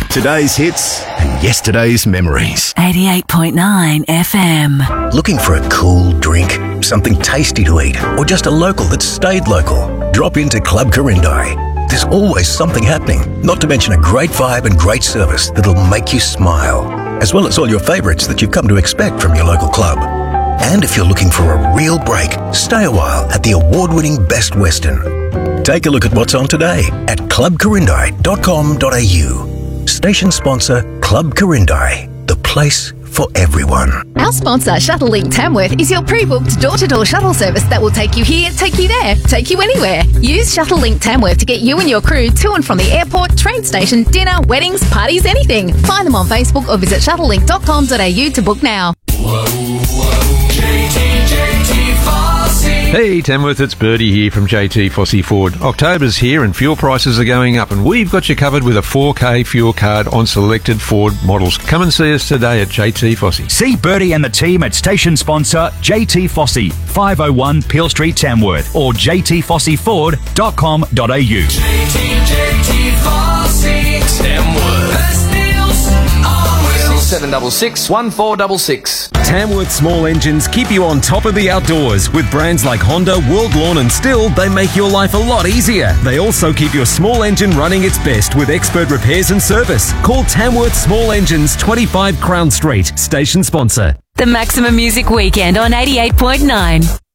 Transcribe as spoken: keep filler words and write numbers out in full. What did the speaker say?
Today's hits and yesterday's memories. eighty-eight point nine F M. Looking for a cool drink, something tasty to eat, or just a local that stayed local? Drop into Club Corindai. There's always something happening, not to mention a great vibe and great service that'll make you smile, as well as all your favourites that you've come to expect from your local club. And if you're looking for a real break, stay a while at the award-winning Best Western. Take a look at what's on today at club corindai dot com dot a u. Station sponsor Club Corindai, the place for everyone. Our sponsor, Shuttlelink Tamworth, is your pre-booked door-to-door shuttle service that will take you here, take you there, take you anywhere. Use Shuttlelink Tamworth to get you and your crew to and from the airport, train station, dinner, weddings, parties, anything. Find them on Facebook or visit shuttlelink dot com dot a u to book now. Whoa, whoa, J T, J T Fossey. Hey Tamworth, it's Birdie here from J T Fossey Ford. October's here and fuel prices are going up, and we've got you covered with a four K fuel card on selected Ford models. Come and see us today at J T Fossey. See Birdie and the team at station sponsor J T Fossey, five oh one Peel Street, Tamworth, or j t fossey ford dot com dot a u. J T, J T Fossey, Tamworth. Best deals on wheels. seven six six, one four six six. Tamworth Small Engines keep you on top of the outdoors. With brands like Honda, World Lawn and Stihl, they make your life a lot easier. They also keep your small engine running its best with expert repairs and service. Call Tamworth Small Engines, twenty-five Crown Street, station sponsor. The Maximum Music Weekend on eighty-eight point nine.